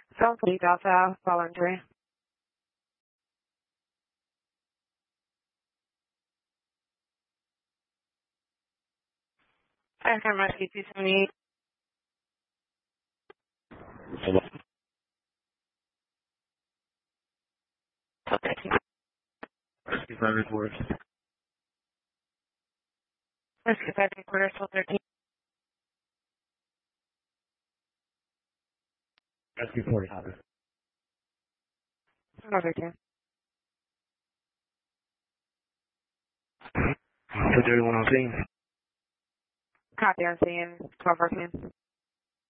South Lee Delta, voluntary. Firefighter Rescue 278. Hello. Okay. Rescue 5 reports. Rescue 5 reporter, 1213. Rescue 40. Copy. Over 2. 231 on scene. Copy on scene, 1214.